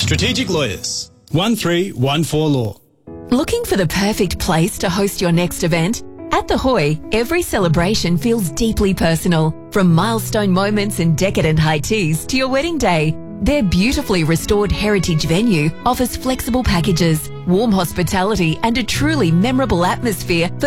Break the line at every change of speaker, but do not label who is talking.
Strategic Lawyers, 1314 Law.
Looking for the perfect place to host your next event? At The Hoy, every celebration feels deeply personal. From milestone moments and decadent high teas to your wedding day, their beautifully restored heritage venue offers flexible packages, warm hospitality and a truly memorable atmosphere for